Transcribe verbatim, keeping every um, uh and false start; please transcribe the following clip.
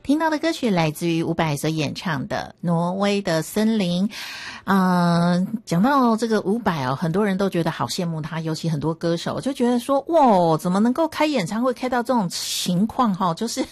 听到的歌曲来自于伍佰所演唱的《挪威的森林》。嗯、呃，讲到这个伍佰哦，很多人都觉得好羡慕他，尤其很多歌手就觉得说，哇，怎么能够开演唱会开到这种情况哈？就是